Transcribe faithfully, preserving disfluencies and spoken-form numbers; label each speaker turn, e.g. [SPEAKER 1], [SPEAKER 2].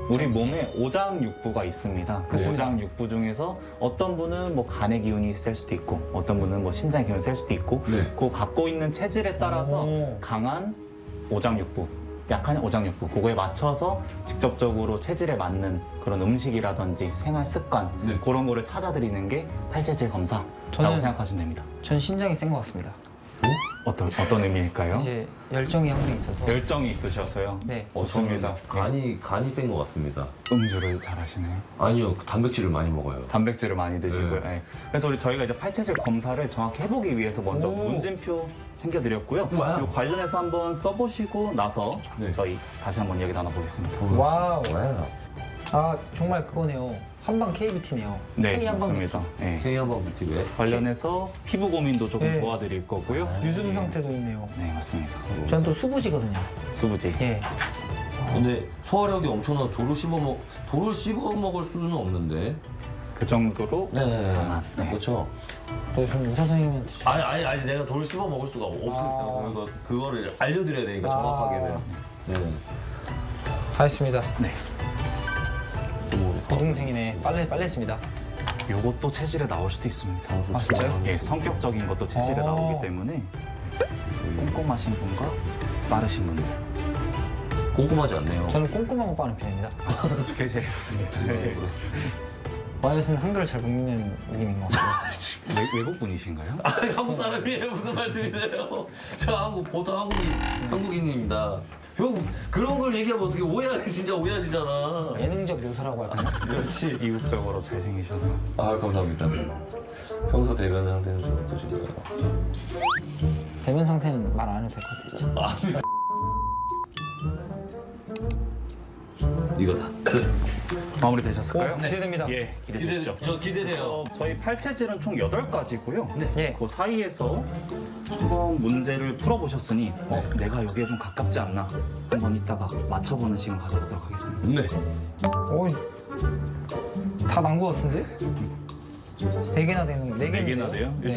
[SPEAKER 1] 우리 몸에 오장육부가 있습니다. 그 오장육부 중에서 어떤 분은 뭐 간의 기운이 셀 수도 있고 어떤 분은 뭐 신장의 기운이 셀 수도 있고
[SPEAKER 2] 네.
[SPEAKER 1] 그 갖고 있는 체질에 따라서
[SPEAKER 3] 오.
[SPEAKER 1] 강한 오장육부, 약한 오장육부 그거에 맞춰서 직접적으로 체질에 맞는 그런 음식이라든지 생활 습관
[SPEAKER 2] 네.
[SPEAKER 1] 그런 거를 찾아드리는 게 팔체질 검사라고
[SPEAKER 3] 저는-
[SPEAKER 1] 생각하시면 됩니다.
[SPEAKER 3] 전 심장이 센 것 같습니다.
[SPEAKER 1] 어떤 어떤 의미일까요?
[SPEAKER 3] 이제 열정이 항상 있어서.
[SPEAKER 1] 열정이 있으셔서요.
[SPEAKER 3] 네.
[SPEAKER 1] 좋습니다.
[SPEAKER 2] 간이 간이 센 것 같습니다.
[SPEAKER 1] 음주를 잘 하시나요?
[SPEAKER 2] 아니요, 단백질을 많이 먹어요.
[SPEAKER 1] 단백질을 많이 드시고요.
[SPEAKER 2] 네.
[SPEAKER 1] 예. 그래서 우리 저희가 이제 팔체질 검사를 정확히 해보기 위해서 먼저
[SPEAKER 3] 오.
[SPEAKER 1] 문진표 챙겨드렸고요.
[SPEAKER 2] 와우.
[SPEAKER 1] 이 관련해서 한번 써보시고 나서
[SPEAKER 2] 네.
[SPEAKER 1] 저희 다시 한번 얘기 나눠보겠습니다.
[SPEAKER 3] 와우.
[SPEAKER 2] 와우.
[SPEAKER 3] 아 정말 그거네요. 한방 케이비티네요.
[SPEAKER 1] 네,
[SPEAKER 3] K 한방
[SPEAKER 1] 맞습니다. 예.
[SPEAKER 2] K 한번 뷰티에.
[SPEAKER 1] 관련해서 피부 고민도 조금
[SPEAKER 3] 네.
[SPEAKER 1] 도와드릴 거고요.
[SPEAKER 3] 유수분 상태도 있네요.
[SPEAKER 1] 네, 맞습니다.
[SPEAKER 3] 전 또 수부지거든요.
[SPEAKER 1] 수부지.
[SPEAKER 3] 예.
[SPEAKER 2] 근데 소화력이 엄청나. 돌을 씹어 먹 돌을 씹어 먹을 수는 없는데.
[SPEAKER 1] 그 정도로
[SPEAKER 2] 네.
[SPEAKER 1] 강한. 네.
[SPEAKER 2] 그렇죠.
[SPEAKER 3] 또 지금 의사 선생님한테 좀-
[SPEAKER 2] 아니 아니 아니 내가 돌을 씹어 먹을 수가 없으니까
[SPEAKER 3] 아.
[SPEAKER 2] 그거 그거를 알려드려야 되니까
[SPEAKER 3] 아.
[SPEAKER 2] 정확하게는. 네.
[SPEAKER 3] 하겠습니다.
[SPEAKER 1] 네.
[SPEAKER 3] 고등생이네. 빨래 빨래했습니다.
[SPEAKER 1] 요것도 체질에 나올 수도 있습니다.
[SPEAKER 3] 아 진짜요?
[SPEAKER 1] 예, 성격적인 것도 체질에
[SPEAKER 3] 어.
[SPEAKER 1] 나오기 때문에 꼼꼼하신 분과 빠르신 분들.
[SPEAKER 2] 꼼꼼하지 않네요.
[SPEAKER 3] 저는 꼼꼼하고 빠른 편입니다.
[SPEAKER 1] 그게 제일 좋습니다. 네.
[SPEAKER 3] 와이엇은 한글을 잘 못 읽는 느낌인 것 같아요.
[SPEAKER 1] 외, 외국 분이신가요?
[SPEAKER 2] 아니, 한국 사람이에요. 무슨 말씀이세요? 저 한국 보통 한국인 한국인입니다. 형 그런 걸 얘기하면 어떻게 오해하지 진짜 오해하시잖아.
[SPEAKER 3] 예능적 요소라고 할까요?
[SPEAKER 2] 그렇지.
[SPEAKER 1] 이국적으로 잘생기셔서.
[SPEAKER 2] 아 감사합니다. 평소 대변 상태는 좀 어떠신가요?
[SPEAKER 3] 대면 상태는 말 안 해도 될 것 같아요.
[SPEAKER 2] 이거다.
[SPEAKER 1] 마무리 되셨을까요?
[SPEAKER 3] 오, 기대됩니다.
[SPEAKER 1] 예, 기대되시죠?
[SPEAKER 2] 저 기대돼요.
[SPEAKER 1] 어, 저희 팔체질은 총 여덟 가지고요.
[SPEAKER 2] 네.
[SPEAKER 3] 예.
[SPEAKER 1] 그 사이에서 한번 문제를 풀어보셨으니 어, 내가 여기에 좀 가깝지 않나 한번 이따가 맞춰보는 시간 가져보도록 하겠습니다.
[SPEAKER 2] 네.
[SPEAKER 3] 오, 다 난 것 같은데? 네 개나 되는 네 개인데요?
[SPEAKER 1] 네 개나 돼요?
[SPEAKER 3] 네.